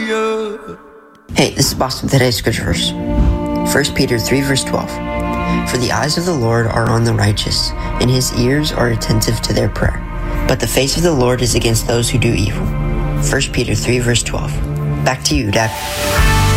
Hey, this is Boston. Today's scripture verse. 1 Peter 3 verse 12. For the eyes of the Lord are on the righteous, and his ears are attentive to their prayer. But the face of the Lord is against those who do evil. 1 Peter 3 verse 12. Back to you, Dad.